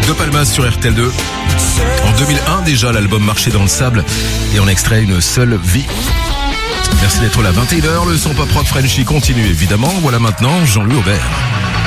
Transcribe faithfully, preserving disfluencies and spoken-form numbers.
De Palmas sur R T L deux. En deux mille un déjà, l'album marchait dans le sable et en extrait Une seule vie. Merci d'être là. vingt et une heures, le son pop rock Frenchy continue évidemment. Voilà maintenant Jean-Louis Aubert.